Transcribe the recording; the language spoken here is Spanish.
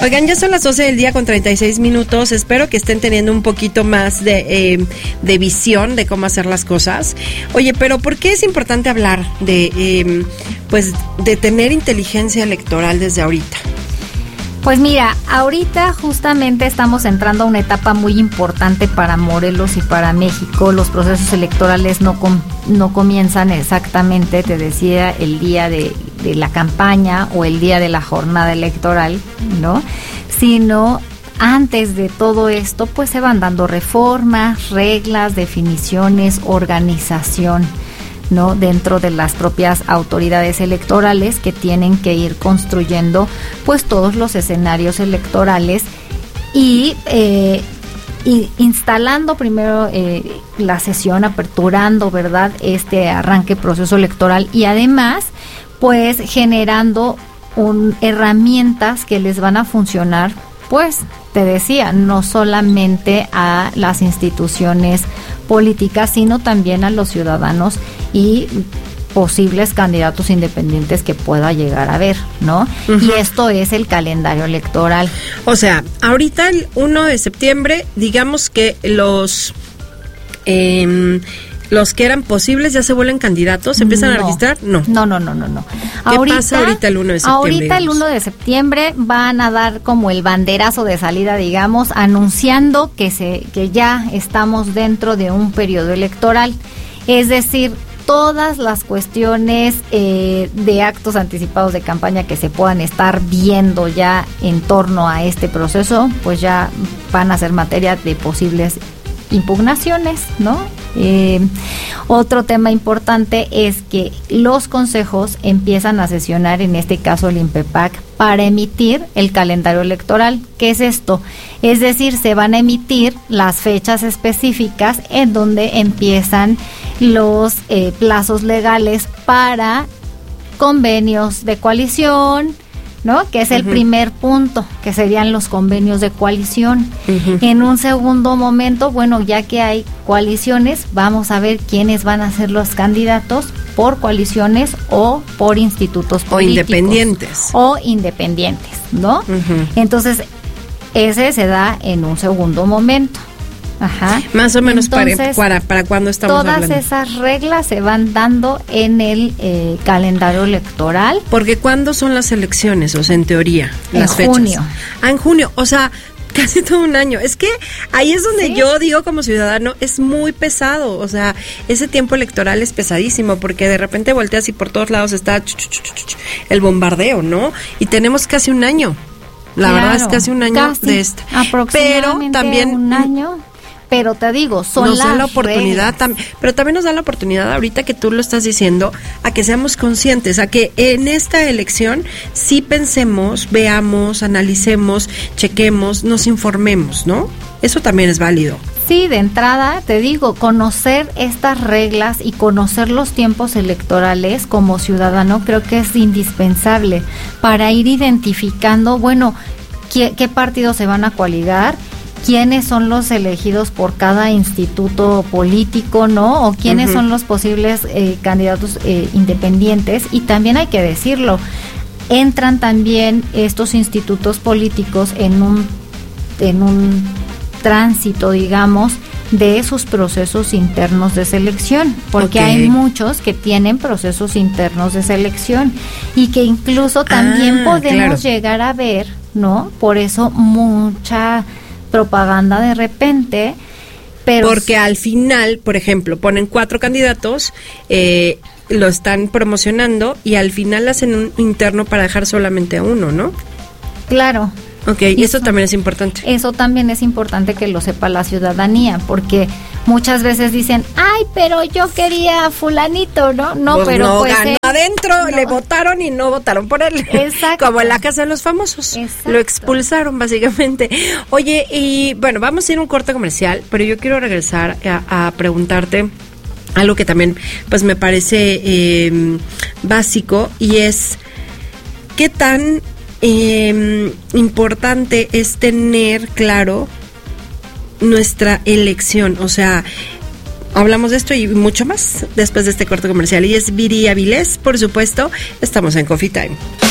Oigan, ya son las 12 del día con 36 minutos. Espero que estén teniendo un poquito más de visión de cómo hacer las cosas. Oye, pero ¿por qué es importante hablar de tener inteligencia electoral desde ahorita? Pues mira, ahorita justamente estamos entrando a una etapa muy importante para Morelos y para México. Los procesos electorales no comienzan exactamente, te decía, el día de la campaña o el día de la jornada electoral, ¿no? Sino antes de todo esto, pues se van dando reformas, reglas, definiciones, organización, ¿no? Dentro de las propias autoridades electorales que tienen que ir construyendo pues todos los escenarios electorales y instalando primero la sesión, aperturando, ¿verdad?, este arranque proceso electoral y además pues generando herramientas que les van a funcionar, pues te decía, no solamente a las instituciones políticas, sino también a los ciudadanos y posibles candidatos independientes que pueda llegar a haber, ¿no? Uh-huh. Y esto es el calendario electoral. O sea, ahorita el 1 de septiembre, digamos que los que eran posibles ya se vuelven candidatos, ¿se empiezan a registrar? No. ¿Qué pasa ahorita el 1 de septiembre? Ahorita el 1 de septiembre van a dar como el banderazo de salida, digamos, anunciando que ya estamos dentro de un periodo electoral. Es decir, todas las cuestiones de actos anticipados de campaña que se puedan estar viendo ya en torno a este proceso, pues ya van a ser materia de posibles impugnaciones, ¿no? Otro tema importante es que los consejos empiezan a sesionar, en este caso el INPEPAC, para emitir el calendario electoral. ¿Qué es esto? Es decir, se van a emitir las fechas específicas en donde empiezan los plazos legales para convenios de coalición, ¿no? Que es el primer punto, que serían los convenios de coalición. En un segundo momento, bueno, ya que hay coaliciones, vamos a ver quiénes van a ser los candidatos por coaliciones o por institutos políticos. O independientes, ¿no? Entonces, ese se da en un segundo momento. Ajá. Más o menos. Entonces, para cuándo estamos hablando. Todas esas reglas se van dando en el calendario electoral. Porque ¿cuándo son las elecciones? O sea, en teoría, las fechas. En junio. En junio, o sea, casi todo un año. Es que ahí es donde yo digo como ciudadano, es muy pesado. O sea, ese tiempo electoral es pesadísimo porque de repente volteas y por todos lados está el bombardeo, ¿no? Y tenemos casi un año. La verdad es casi un año de esto. Aproximadamente pero también un año. Pero te digo, nos da la oportunidad, pero también nos da la oportunidad ahorita que tú lo estás diciendo, a que seamos conscientes, a que en esta elección sí pensemos, veamos, analicemos, chequemos, nos informemos, ¿no? Eso también es válido. Sí, de entrada, te digo, conocer estas reglas y conocer los tiempos electorales como ciudadano creo que es indispensable para ir identificando, bueno, qué partidos se van a coaligar, quiénes son los elegidos por cada instituto político, ¿no? O quiénes son los posibles candidatos independientes. Y también hay que decirlo, entran también estos institutos políticos en un tránsito, digamos, de sus procesos internos de selección, porque hay muchos que tienen procesos internos de selección y que incluso también podemos llegar a ver, ¿no? Por eso mucha propaganda de repente, pero porque al final, por ejemplo, ponen 4 candidatos, lo están promocionando y al final hacen un interno para dejar solamente a uno, ¿no? Claro. Okay, y eso también es importante. Eso también es importante que lo sepa la ciudadanía, porque muchas veces dicen, ay, pero yo quería fulanito, ¿no? No, pues pero no ganó adentro, le votaron y no votaron por él. Exacto. Como en la Casa de los Famosos. Exacto. Lo expulsaron, básicamente. Oye, y bueno, vamos a ir a un corte comercial, pero yo quiero regresar a preguntarte algo que también, pues, me parece básico, y es, ¿qué tan importante es tener claro nuestra elección? O sea, hablamos de esto y mucho más después de este corte comercial. Y es Viri Avilés, por supuesto. Estamos en Coffee Time.